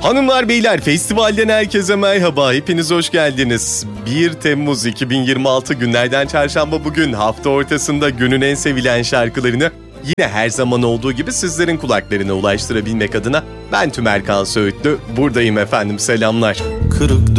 Hanımlar beyler, festivalden herkese merhaba, hepiniz hoş geldiniz. 1 Temmuz 2026 günlerden çarşamba, bugün hafta ortasında günün en sevilen şarkılarını yine her zaman olduğu gibi sizlerin kulaklarına ulaştırabilmek adına ben Tümerkan Söğütlü buradayım efendim, selamlar. Kırık